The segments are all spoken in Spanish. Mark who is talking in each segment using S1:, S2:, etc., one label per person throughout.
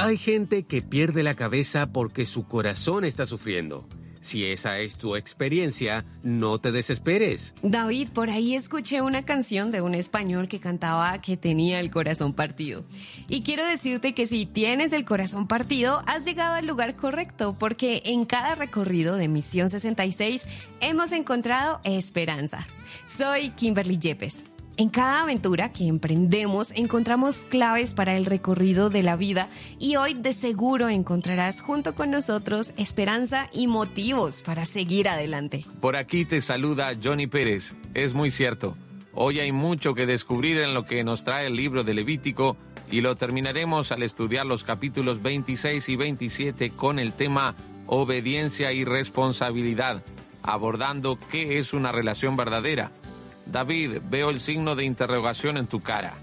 S1: Hay gente que pierde la cabeza porque su corazón está sufriendo. Si esa es tu experiencia, no te desesperes.
S2: David, por ahí escuché una canción de un español que cantaba que tenía el corazón partido. Y quiero decirte que si tienes el corazón partido, has llegado al lugar correcto, porque en cada recorrido de Misión 66 hemos encontrado esperanza. Soy Kimberly Yepes. En cada aventura que emprendemos encontramos claves para el recorrido de la vida y hoy de seguro encontrarás junto con nosotros esperanza y motivos para seguir adelante.
S3: Por aquí te saluda Johnny Pérez. Es muy cierto. Hoy hay mucho que descubrir en lo que nos trae el libro de Levítico y lo terminaremos al estudiar los capítulos 26 y 27 con el tema obediencia y responsabilidad, abordando qué es una relación verdadera. David, veo el signo de interrogación en tu cara.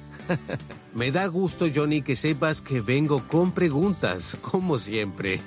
S1: Me da gusto, Johnny, que sepas que vengo con preguntas, como siempre.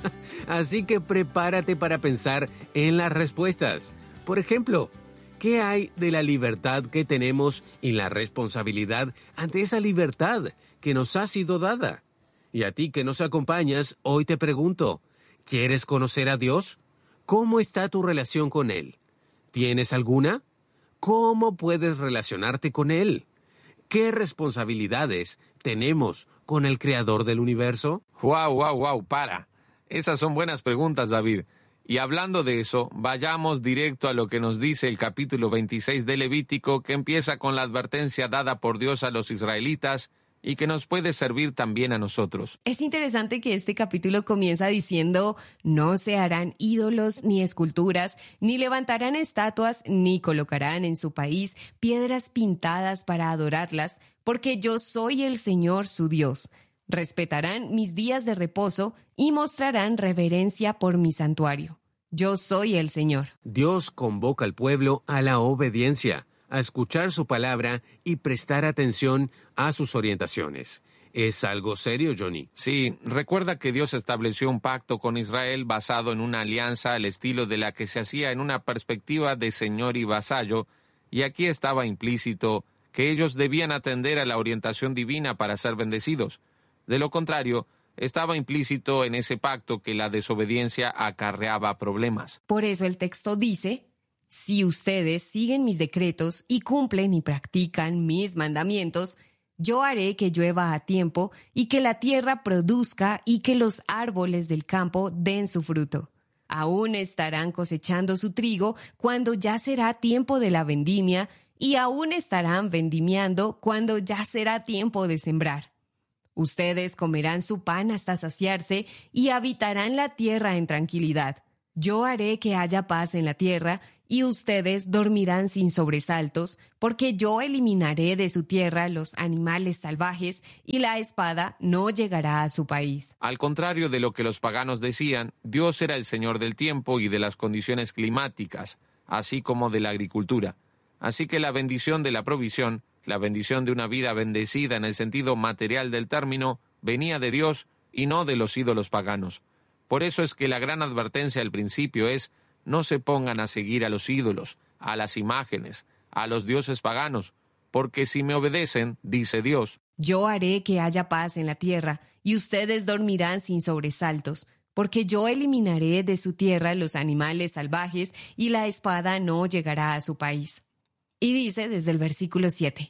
S1: Así que prepárate para pensar en las respuestas. Por ejemplo, ¿qué hay de la libertad que tenemos y la responsabilidad ante esa libertad que nos ha sido dada? Y a ti que nos acompañas, hoy te pregunto, ¿quieres conocer a Dios? ¿Cómo está tu relación con Él? ¿Tienes alguna? ¿Cómo puedes relacionarte con Él? ¿Qué responsabilidades tenemos con el Creador del universo?
S3: ¡Wow! Para. Esas son buenas preguntas, David. Y hablando de eso, vayamos directo a lo que nos dice el capítulo 26 de Levítico, que empieza con la advertencia dada por Dios a los israelitas y que nos puede servir también a nosotros.
S2: Es interesante que este capítulo comienza diciendo: no se harán ídolos ni esculturas, ni levantarán estatuas, ni colocarán en su país piedras pintadas para adorarlas, porque yo soy el Señor su Dios. Respetarán mis días de reposo y mostrarán reverencia por mi santuario. Yo soy el Señor.
S1: Dios convoca al pueblo a la obediencia, a escuchar su palabra y prestar atención a sus orientaciones. ¿Es algo serio, Johnny?
S3: Sí, recuerda que Dios estableció un pacto con Israel basado en una alianza al estilo de la que se hacía en una perspectiva de señor y vasallo, y aquí estaba implícito que ellos debían atender a la orientación divina para ser bendecidos. De lo contrario, estaba implícito en ese pacto que la desobediencia acarreaba problemas.
S2: Por eso el texto dice: si ustedes siguen mis decretos y cumplen y practican mis mandamientos, yo haré que llueva a tiempo y que la tierra produzca y que los árboles del campo den su fruto. Aún estarán cosechando su trigo cuando ya será tiempo de la vendimia y aún estarán vendimiando cuando ya será tiempo de sembrar. Ustedes comerán su pan hasta saciarse y habitarán la tierra en tranquilidad. Yo haré que haya paz en la tierra y ustedes dormirán sin sobresaltos, porque yo eliminaré de su tierra los animales salvajes y la espada no llegará a su país.
S3: Al contrario de lo que los paganos decían, Dios era el Señor del tiempo y de las condiciones climáticas, así como de la agricultura. Así que la bendición de la provisión, la bendición de una vida bendecida en el sentido material del término, venía de Dios y no de los ídolos paganos. Por eso es que la gran advertencia al principio es: no se pongan a seguir a los ídolos, a las imágenes, a los dioses paganos, porque si me obedecen, dice Dios,
S2: yo haré que haya paz en la tierra, y ustedes dormirán sin sobresaltos, porque yo eliminaré de su tierra los animales salvajes, y la espada no llegará a su país. Y dice desde el versículo 7,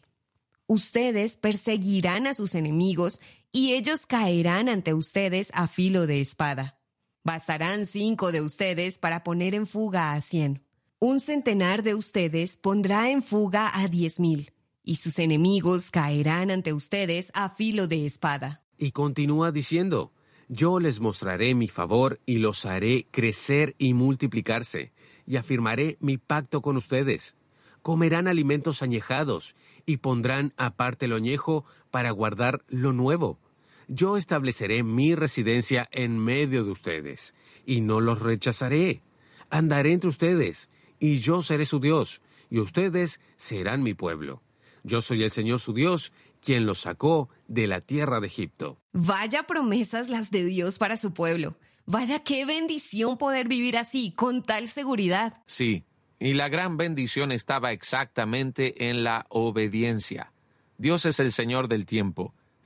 S2: ustedes perseguirán a sus enemigos, y ellos caerán ante ustedes a filo de espada. Bastarán 5 de ustedes para poner en fuga a 100. 100 de ustedes pondrá en fuga a 10,000, y sus enemigos caerán ante ustedes a filo de espada.
S1: Y continúa diciendo: yo les mostraré mi favor y los haré crecer y multiplicarse, y afirmaré mi pacto con ustedes. Comerán alimentos añejados y pondrán aparte lo añejo para guardar lo nuevo. Yo estableceré mi residencia en medio de ustedes, y no los rechazaré. Andaré entre ustedes, y yo seré su Dios, y ustedes serán mi pueblo. Yo soy el Señor su Dios, quien los sacó de la tierra de Egipto.
S2: Vaya promesas las de Dios para su pueblo. Vaya qué bendición poder vivir así, con tal seguridad.
S3: Sí, y la gran bendición estaba exactamente en la obediencia. Dios es el Señor del tiempo.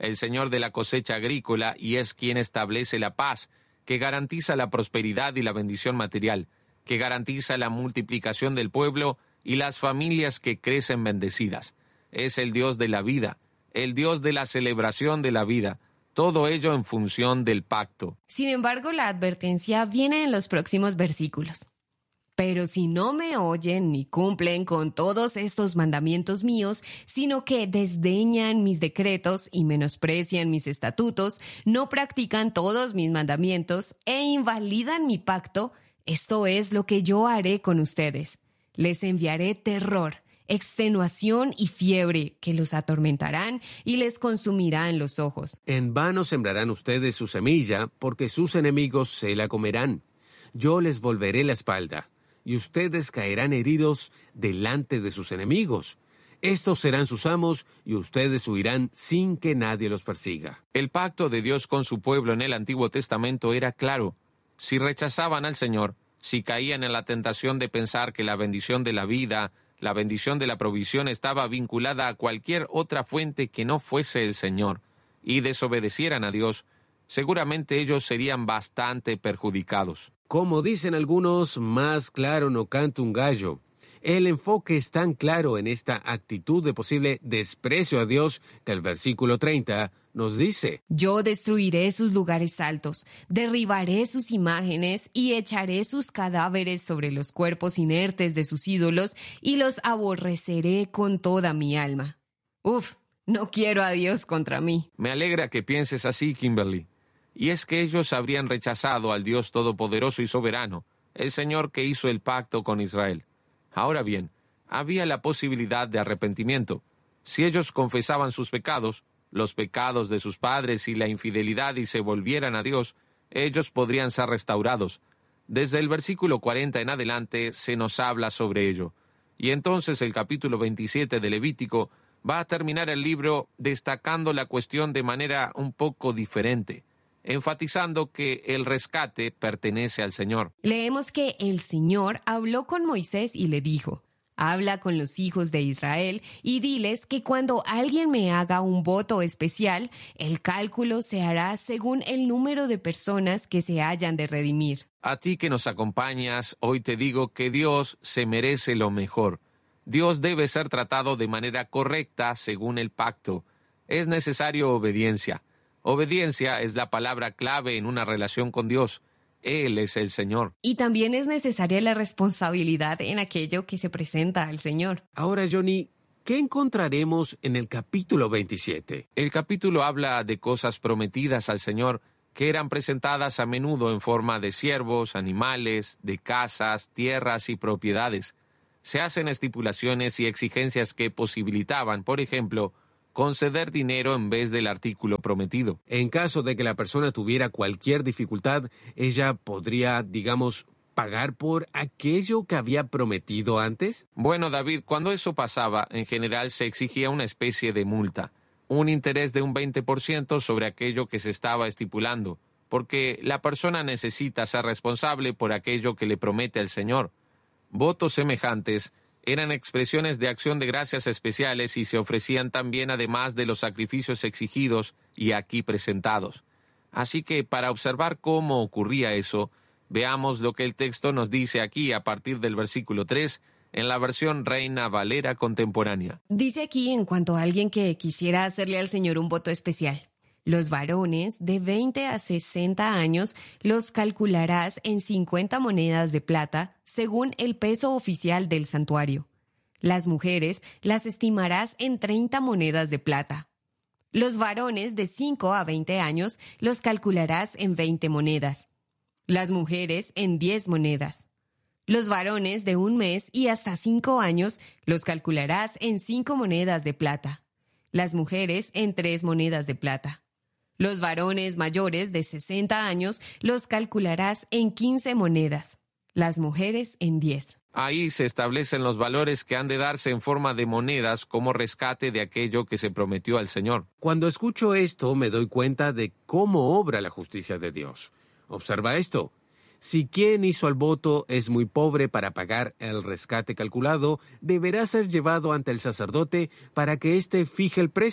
S3: el Señor de la cosecha agrícola, y es quien establece la paz, que garantiza la prosperidad y la bendición material, que garantiza la multiplicación del pueblo y las familias que crecen bendecidas. Es el Dios de la vida, el Dios de la celebración de la vida, todo ello en función del pacto.
S2: Sin embargo, la advertencia viene en los próximos versículos. Pero si no me oyen ni cumplen con todos estos mandamientos míos, sino que desdeñan mis decretos y menosprecian mis estatutos, no practican todos mis mandamientos e invalidan mi pacto, esto es lo que yo haré con ustedes. Les enviaré terror, extenuación y fiebre que los atormentarán y les consumirán los ojos.
S1: En vano sembrarán ustedes su semilla, porque sus enemigos se la comerán. Yo les volveré la espalda, y ustedes caerán heridos delante de sus enemigos. Estos serán sus amos, y ustedes huirán sin que nadie los persiga.
S3: El pacto de Dios con su pueblo en el Antiguo Testamento era claro. Si rechazaban al Señor, si caían en la tentación de pensar que la bendición de la vida, la bendición de la provisión estaba vinculada a cualquier otra fuente que no fuese el Señor, y desobedecieran a Dios, seguramente ellos serían bastante perjudicados.
S1: Como dicen algunos, más claro no canta un gallo. El enfoque es tan claro en esta actitud de posible desprecio a Dios que el versículo 30 nos dice:
S2: Yo destruiré sus lugares altos, derribaré sus imágenes y echaré sus cadáveres sobre los cuerpos inertes de sus ídolos y los aborreceré con toda mi alma. Uf, no quiero a Dios contra mí.
S3: Me alegra que pienses así, Kimberly. Y es que ellos habrían rechazado al Dios todopoderoso y soberano, el Señor que hizo el pacto con Israel. Ahora bien, había la posibilidad de arrepentimiento. Si ellos confesaban sus pecados, los pecados de sus padres y la infidelidad, y se volvieran a Dios, ellos podrían ser restaurados. Desde el versículo 40 en adelante se nos habla sobre ello. Y entonces el capítulo 27 de Levítico va a terminar el libro destacando la cuestión de manera un poco diferente, enfatizando que el rescate pertenece al Señor.
S2: Leemos que el Señor habló con Moisés y le dijo: Habla con los hijos de Israel y diles que cuando alguien me haga un voto especial, el cálculo se hará según el número de personas que se hayan de redimir.
S3: A ti que nos acompañas, hoy te digo que Dios se merece lo mejor. Dios debe ser tratado de manera correcta según el pacto. Es necesario obediencia. Obediencia es la palabra clave en una relación con Dios. Él es el Señor.
S2: Y también es necesaria la responsabilidad en aquello que se presenta al Señor.
S1: Ahora, Johnny, ¿qué encontraremos en el capítulo 27?
S3: El capítulo habla de cosas prometidas al Señor que eran presentadas a menudo en forma de siervos, animales, de casas, tierras y propiedades. Se hacen estipulaciones y exigencias que posibilitaban, por ejemplo, conceder dinero en vez del artículo prometido.
S1: En caso de que la persona tuviera cualquier dificultad, ella podría, digamos, pagar por aquello que había prometido antes.
S3: Bueno, David, cuando eso pasaba, en general se exigía una especie de multa, un interés de un 20% sobre aquello que se estaba estipulando, porque la persona necesita ser responsable por aquello que le promete el Señor. Votos semejantes eran expresiones de acción de gracias especiales y se ofrecían también además de los sacrificios exigidos y aquí presentados. Así que para observar cómo ocurría eso, veamos lo que el texto nos dice aquí a partir del versículo 3 en la versión Reina Valera contemporánea.
S2: Dice aquí en cuanto a alguien que quisiera hacerle al Señor un voto especial: Los varones de 20 a 60 años los calcularás en 50 monedas de plata, según el peso oficial del santuario. Las mujeres las estimarás en 30 monedas de plata. Los varones de 5 a 20 años los calcularás en 20 monedas. Las mujeres en 10 monedas. Los varones de 1 mes y hasta 5 años los calcularás en 5 monedas de plata. Las mujeres en 3 monedas de plata. Los varones mayores de 60 años los calcularás en 15 monedas, las mujeres en 10.
S3: Ahí se establecen los valores que han de darse en forma de monedas como rescate de aquello que se prometió al Señor.
S1: Cuando escucho esto, me doy cuenta de cómo obra la justicia de Dios. Observa esto. Si quien hizo el voto es muy pobre para pagar el rescate calculado, deberá ser llevado ante el sacerdote para que éste fije el precio.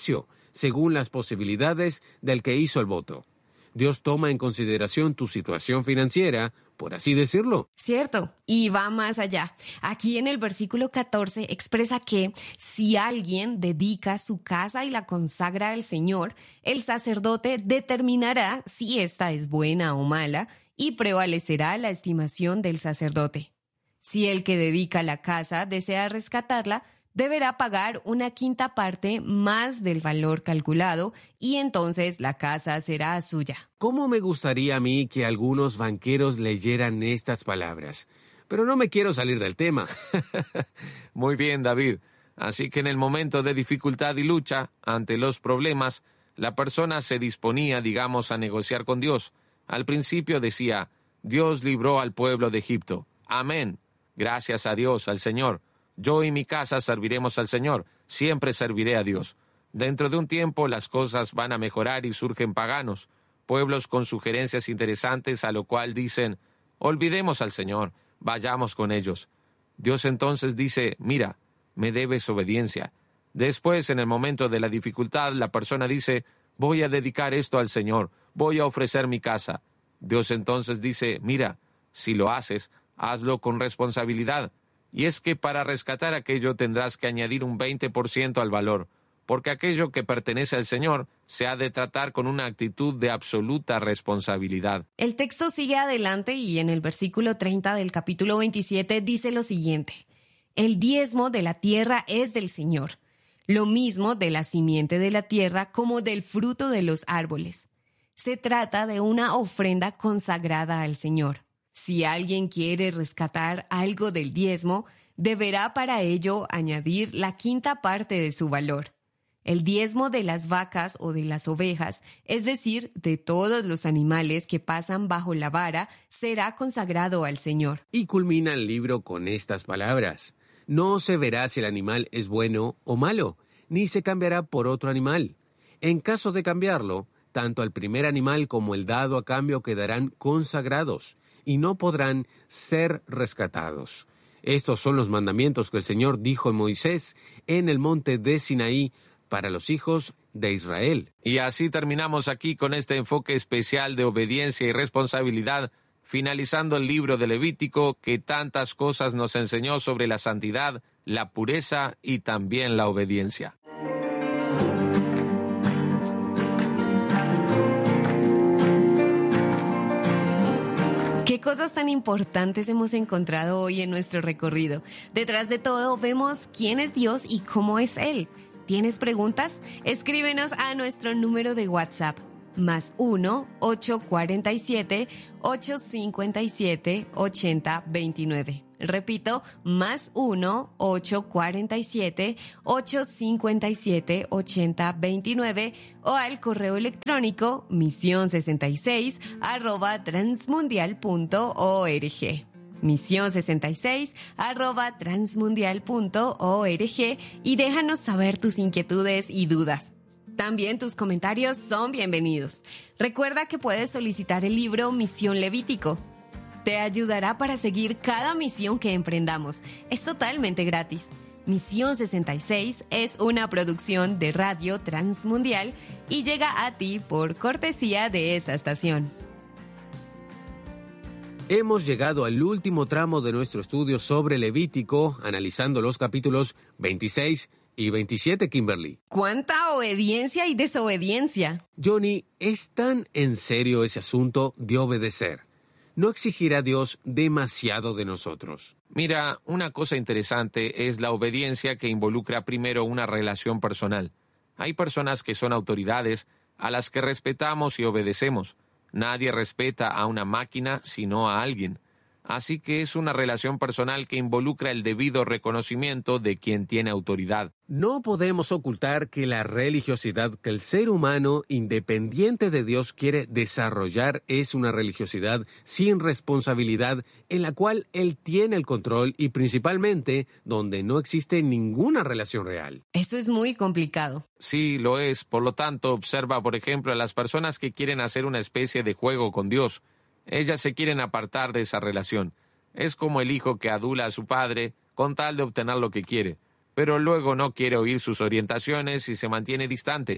S1: según las posibilidades del que hizo el voto. Dios toma en consideración tu situación financiera, por así decirlo.
S2: Cierto, y va más allá. Aquí en el versículo 14 expresa que si alguien dedica su casa y la consagra al Señor, el sacerdote determinará si esta es buena o mala y prevalecerá la estimación del sacerdote. Si el que dedica la casa desea rescatarla, deberá pagar una quinta parte más del valor calculado y entonces la casa será suya.
S1: ¿Cómo me gustaría a mí que algunos banqueros leyeran estas palabras? Pero no me quiero salir del tema.
S3: Muy bien, David. Así que en el momento de dificultad y lucha, ante los problemas, la persona se disponía, digamos, a negociar con Dios. Al principio decía, Dios libró al pueblo de Egipto. Amén. Gracias a Dios, al Señor. Yo y mi casa serviremos al Señor. Siempre serviré a Dios. Dentro de un tiempo las cosas van a mejorar y surgen paganos, pueblos con sugerencias interesantes a lo cual dicen, olvidemos al Señor, vayamos con ellos. Dios entonces dice, mira, me debes obediencia. Después, en el momento de la dificultad, la persona dice, voy a dedicar esto al Señor, voy a ofrecer mi casa. Dios entonces dice, mira, si lo haces, hazlo con responsabilidad. Y es que para rescatar aquello tendrás que añadir un 20% al valor, porque aquello que pertenece al Señor se ha de tratar con una actitud de absoluta responsabilidad.
S2: El texto sigue adelante y en el versículo 30 del capítulo 27 dice lo siguiente: el diezmo de la tierra es del Señor, lo mismo de la simiente de la tierra como del fruto de los árboles. Se trata de una ofrenda consagrada al Señor. Si alguien quiere rescatar algo del diezmo, deberá para ello añadir la quinta parte de su valor. El diezmo de las vacas o de las ovejas, es decir, de todos los animales que pasan bajo la vara, será consagrado al Señor.
S1: Y culmina el libro con estas palabras. No se verá si el animal es bueno o malo, ni se cambiará por otro animal. En caso de cambiarlo, tanto el primer animal como el dado a cambio quedarán consagrados y no podrán ser rescatados. Estos son los mandamientos que el Señor dijo a Moisés en el monte de Sinaí para los hijos de Israel.
S3: Y así terminamos aquí con este enfoque especial de obediencia y responsabilidad, finalizando el libro de Levítico que tantas cosas nos enseñó sobre la santidad, la pureza y también la obediencia.
S2: ¿Qué cosas tan importantes hemos encontrado hoy en nuestro recorrido? Detrás de todo vemos quién es Dios y cómo es Él. ¿Tienes preguntas? Escríbenos a nuestro número de WhatsApp, más 1-847-857-8029. Repito, más 1-847-857-8029 o al correo electrónico misión66@transmundial.org. misión66@transmundial.org y déjanos saber tus inquietudes y dudas. También tus comentarios son bienvenidos. Recuerda que puedes solicitar el libro Misión Levítico. Te ayudará para seguir cada misión que emprendamos. Es totalmente gratis. Misión 66 es una producción de Radio Transmundial y llega a ti por cortesía de esta estación.
S1: Hemos llegado al último tramo de nuestro estudio sobre Levítico, analizando los capítulos 26 y 27, Kimberly.
S2: ¡Cuánta obediencia y desobediencia!
S1: Johnny, ¿es tan en serio ese asunto de obedecer? ¿No exigirá Dios demasiado de nosotros?
S3: Mira, una cosa interesante es la obediencia que involucra primero una relación personal. Hay personas que son autoridades a las que respetamos y obedecemos. Nadie respeta a una máquina sino a alguien. Así que es una relación personal que involucra el debido reconocimiento de quien tiene autoridad.
S1: No podemos ocultar que la religiosidad que el ser humano, independiente de Dios, quiere desarrollar es una religiosidad sin responsabilidad en la cual Él tiene el control y principalmente donde no existe ninguna relación real.
S2: Eso es muy complicado.
S3: Sí, lo es. Por lo tanto, observa, por ejemplo, a las personas que quieren hacer una especie de juego con Dios. Ellas se quieren apartar de esa relación. Es como el hijo que adula a su padre con tal de obtener lo que quiere, pero luego no quiere oír sus orientaciones y se mantiene distante.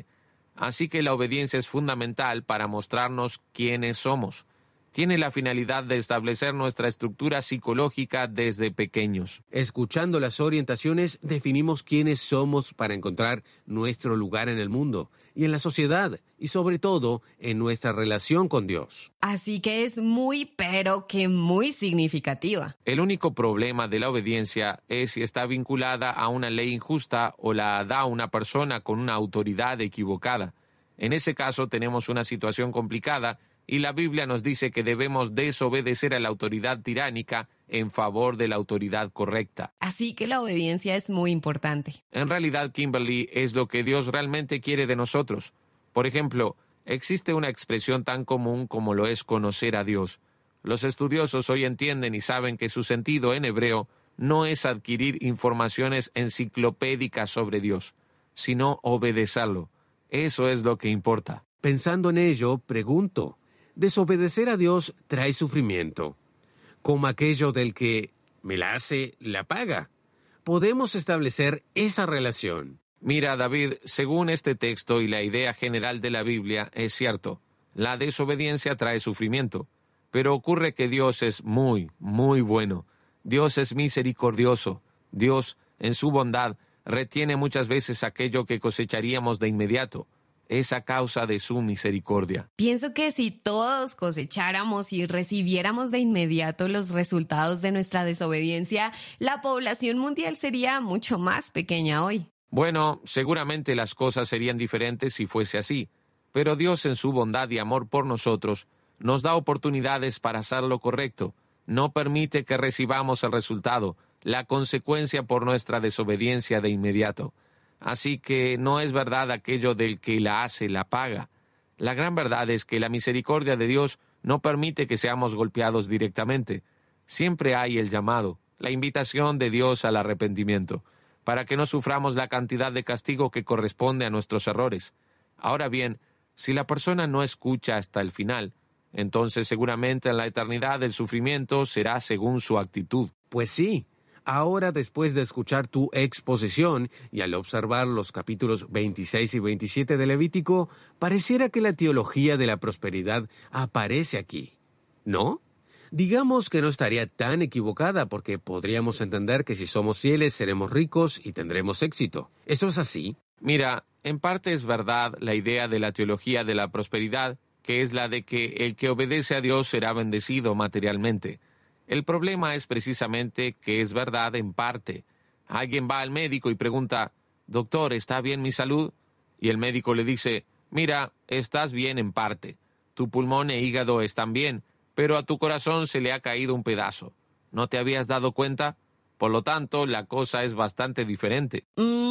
S3: Así que la obediencia es fundamental para mostrarnos quiénes somos. Tiene la finalidad de establecer nuestra estructura psicológica desde pequeños.
S1: Escuchando las orientaciones, definimos quiénes somos para encontrar nuestro lugar en el mundo y en la sociedad, y sobre todo en nuestra relación con Dios.
S2: Así que es muy, pero que muy significativa.
S3: El único problema de la obediencia es si está vinculada a una ley injusta o la da una persona con una autoridad equivocada. En ese caso tenemos una situación complicada y la Biblia nos dice que debemos desobedecer a la autoridad tiránica en favor de la autoridad correcta.
S2: Así que la obediencia es muy importante.
S3: En realidad, Kimberly, es lo que Dios realmente quiere de nosotros. Por ejemplo, existe una expresión tan común como lo es conocer a Dios. Los estudiosos hoy entienden y saben que su sentido en hebreo no es adquirir informaciones enciclopédicas sobre Dios, sino obedecerlo. Eso es lo que importa.
S1: Pensando en ello, pregunto, ¿desobedecer a Dios trae sufrimiento? Como aquello del que me la hace, la paga. ¿Podemos establecer esa relación?
S3: Mira, David, según este texto y la idea general de la Biblia, es cierto, la desobediencia trae sufrimiento, pero ocurre que Dios es muy, muy bueno. Dios es misericordioso. Dios, en su bondad, retiene muchas veces aquello que cosecharíamos de inmediato. Es a causa de su misericordia.
S2: Pienso que si todos cosecháramos y recibiéramos de inmediato los resultados de nuestra desobediencia, la población mundial sería mucho más pequeña hoy.
S3: Bueno, seguramente las cosas serían diferentes si fuese así, pero Dios en su bondad y amor por nosotros nos da oportunidades para hacer lo correcto. No permite que recibamos el resultado, la consecuencia por nuestra desobediencia de inmediato. Así que no es verdad aquello del que la hace, la paga. La gran verdad es que la misericordia de Dios no permite que seamos golpeados directamente. Siempre hay el llamado, la invitación de Dios al arrepentimiento, para que no suframos la cantidad de castigo que corresponde a nuestros errores. Ahora bien, si la persona no escucha hasta el final, entonces seguramente en la eternidad el sufrimiento será según su actitud.
S1: Pues sí. Ahora, después de escuchar tu exposición y al observar los capítulos 26 y 27 de Levítico, pareciera que la teología de la prosperidad aparece aquí, ¿no? Digamos que no estaría tan equivocada porque podríamos entender que si somos fieles seremos ricos y tendremos éxito. ¿Eso es así?
S3: Mira, en parte es verdad la idea de la teología de la prosperidad, que es la de que el que obedece a Dios será bendecido materialmente. El problema es precisamente que es verdad en parte. Alguien va al médico y pregunta, «Doctor, ¿está bien mi salud?» Y el médico le dice, «Mira, estás bien en parte. Tu pulmón e hígado están bien, pero a tu corazón se le ha caído un pedazo. ¿No te habías dado cuenta? Por lo tanto, la cosa es bastante diferente».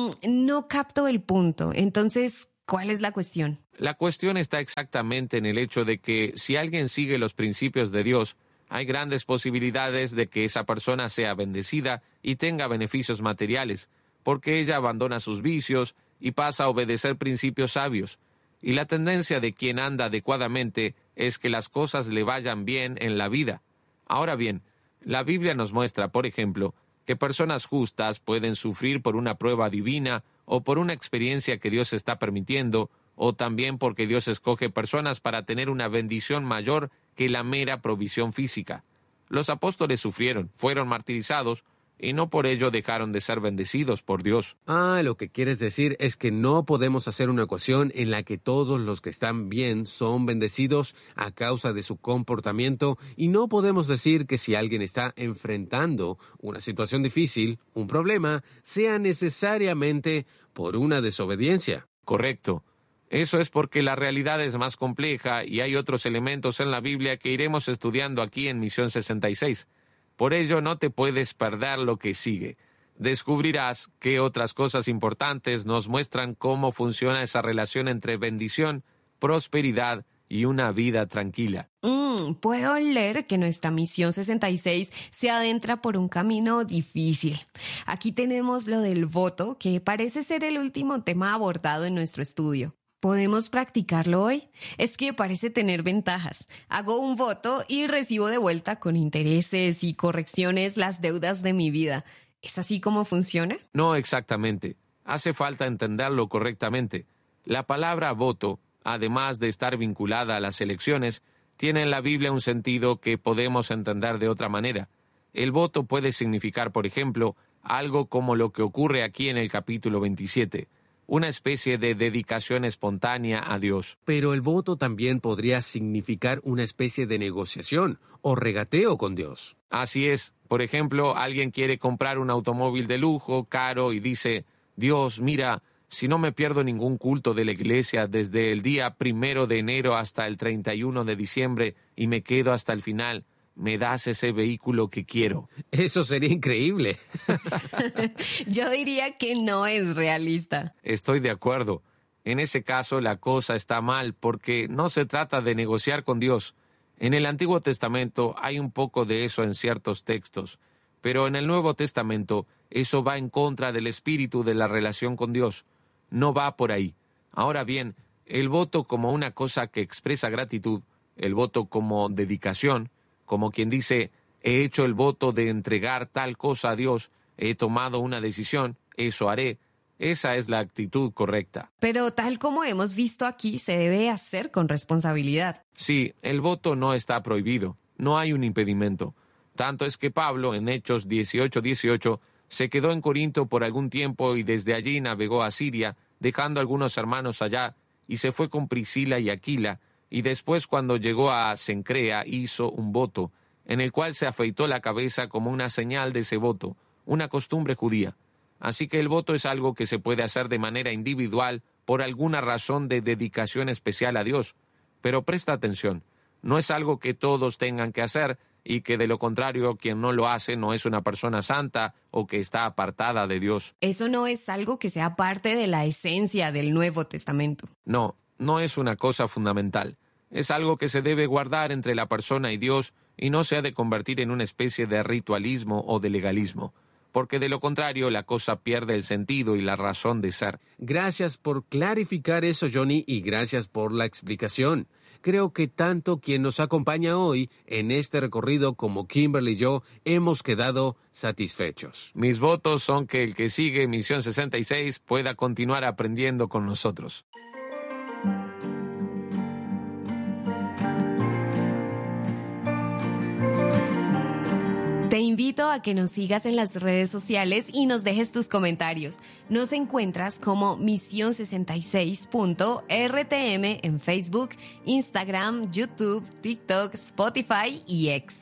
S2: No capto el punto. Entonces, ¿cuál es la cuestión?
S3: La cuestión está exactamente en el hecho de que si alguien sigue los principios de Dios, hay grandes posibilidades de que esa persona sea bendecida y tenga beneficios materiales, porque ella abandona sus vicios y pasa a obedecer principios sabios. Y la tendencia de quien anda adecuadamente es que las cosas le vayan bien en la vida. Ahora bien, la Biblia nos muestra, por ejemplo, que personas justas pueden sufrir por una prueba divina o por una experiencia que Dios está permitiendo, o también porque Dios escoge personas para tener una bendición mayor que la mera provisión física. Los apóstoles sufrieron, fueron martirizados, y no por ello dejaron de ser bendecidos por Dios.
S1: Lo que quieres decir es que no podemos hacer una ecuación en la que todos los que están bien son bendecidos a causa de su comportamiento, y no podemos decir que si alguien está enfrentando una situación difícil, un problema, sea necesariamente por una desobediencia.
S3: Correcto. Eso es porque la realidad es más compleja y hay otros elementos en la Biblia que iremos estudiando aquí en Misión 66. Por ello, no te puedes perder lo que sigue. Descubrirás que otras cosas importantes nos muestran cómo funciona esa relación entre bendición, prosperidad y una vida tranquila.
S2: Puedo leer que nuestra Misión 66 se adentra por un camino difícil. Aquí tenemos lo del voto, que parece ser el último tema abordado en nuestro estudio. ¿Podemos practicarlo hoy? Es que parece tener ventajas. Hago un voto y recibo de vuelta con intereses y correcciones las deudas de mi vida. ¿Es así como funciona?
S3: No exactamente. Hace falta entenderlo correctamente. La palabra voto, además de estar vinculada a las elecciones, tiene en la Biblia un sentido que podemos entender de otra manera. El voto puede significar, por ejemplo, algo como lo que ocurre aquí en el capítulo 27, una especie de dedicación espontánea a Dios.
S1: Pero el voto también podría significar una especie de negociación o regateo con Dios.
S3: Así es. Por ejemplo, alguien quiere comprar un automóvil de lujo, caro, y dice: Dios, mira, si no me pierdo ningún culto de la iglesia desde el día 1 de enero hasta el 31 de diciembre y me quedo hasta el final, me das ese vehículo que quiero.
S1: Eso sería increíble.
S2: Yo diría que no es realista.
S3: Estoy de acuerdo. En ese caso la cosa está mal porque no se trata de negociar con Dios. En el Antiguo Testamento hay un poco de eso en ciertos textos, pero en el Nuevo Testamento eso va en contra del espíritu de la relación con Dios. No va por ahí. Ahora bien, el voto como una cosa que expresa gratitud, el voto como dedicación, como quien dice: he hecho el voto de entregar tal cosa a Dios, he tomado una decisión, eso haré. Esa es la actitud correcta.
S2: Pero tal como hemos visto aquí, se debe hacer con responsabilidad.
S3: Sí, el voto no está prohibido, no hay un impedimento. Tanto es que Pablo, en Hechos 18:18, se quedó en Corinto por algún tiempo y desde allí navegó a Siria, dejando algunos hermanos allá, y se fue con Priscila y Aquila, y después cuando llegó a Cencrea hizo un voto, en el cual se afeitó la cabeza como una señal de ese voto, una costumbre judía. Así que el voto es algo que se puede hacer de manera individual por alguna razón de dedicación especial a Dios. Pero presta atención, no es algo que todos tengan que hacer, y que de lo contrario quien no lo hace no es una persona santa o que está apartada de Dios.
S2: Eso no es algo que sea parte de la esencia del Nuevo Testamento.
S3: No, no es una cosa fundamental. Es algo que se debe guardar entre la persona y Dios y no se ha de convertir en una especie de ritualismo o de legalismo, porque de lo contrario la cosa pierde el sentido y la razón de ser.
S1: Gracias por clarificar eso, Johnny, y gracias por la explicación. Creo que tanto quien nos acompaña hoy en este recorrido como Kimberly y yo hemos quedado satisfechos.
S3: Mis votos son que el que sigue Misión 66 pueda continuar aprendiendo con nosotros.
S2: Te invito a que nos sigas en las redes sociales y nos dejes tus comentarios. Nos encuentras como Misión 66.rtm en Facebook, Instagram, YouTube, TikTok, Spotify y X.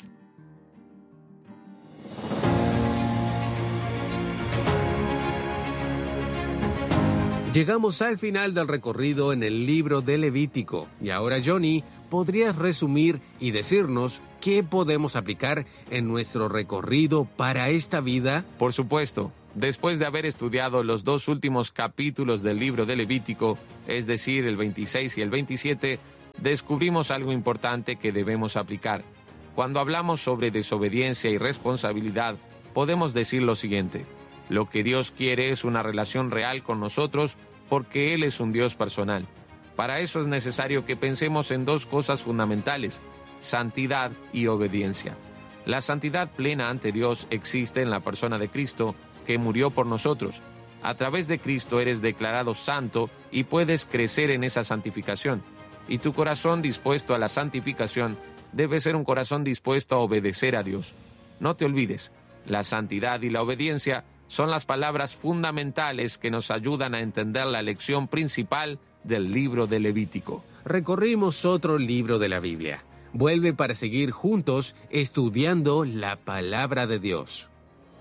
S1: Llegamos al final del recorrido en el libro de Levítico. Y ahora, Johnny, ¿podrías resumir y decirnos qué podemos aplicar en nuestro recorrido para esta vida?
S3: Por supuesto. Después de haber estudiado los 2 últimos capítulos del libro de Levítico, es decir, el 26 y el 27, descubrimos algo importante que debemos aplicar. Cuando hablamos sobre desobediencia y responsabilidad, podemos decir lo siguiente: lo que Dios quiere es una relación real con nosotros porque Él es un Dios personal. Para eso es necesario que pensemos en 2 cosas fundamentales: santidad y obediencia. La santidad plena ante Dios existe en la persona de Cristo, que murió por nosotros. A través de Cristo eres declarado santo y puedes crecer en esa santificación. Y tu corazón dispuesto a la santificación debe ser un corazón dispuesto a obedecer a Dios. No te olvides, la santidad y la obediencia son las palabras fundamentales que nos ayudan a entender la lección principal del libro de Levítico.
S1: Recorrimos otro libro de la Biblia. Vuelve para seguir juntos estudiando la palabra de Dios.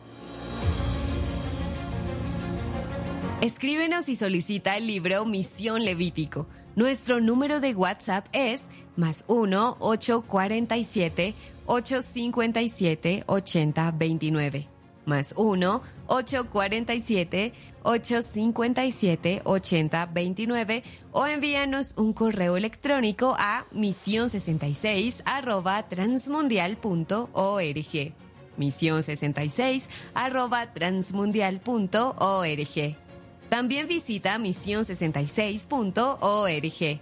S2: Escríbenos y solicita el libro Misión Levítico. Nuestro número de WhatsApp es +1 847 857 8029. +1 847 857 8029 o envíanos un correo electrónico a mision66@transmundial.org. mision66@transmundial.org. También visita mision66.org.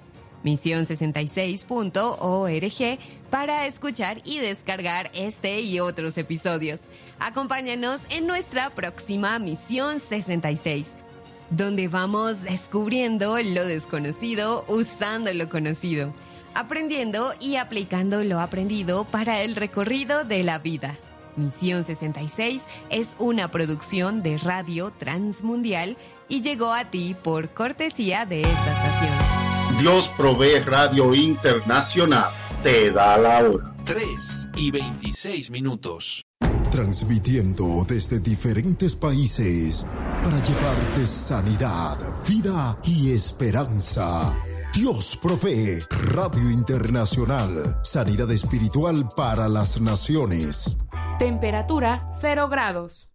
S2: mision66.org para escuchar y descargar este y otros episodios. Acompáñanos en nuestra próxima Misión 66. donde vamos descubriendo lo desconocido usando lo conocido, aprendiendo y aplicando lo aprendido para el recorrido de la vida. Misión 66 es una producción de Radio Transmundial y llegó a ti por cortesía de esta estación.
S4: Dios provee Radio Internacional. Te da la hora.
S5: 3:26.
S6: Transmitiendo desde diferentes países para llevarte sanidad, vida y esperanza. Dios provee. Radio Internacional. Sanidad espiritual para las naciones.
S7: Temperatura 0 grados.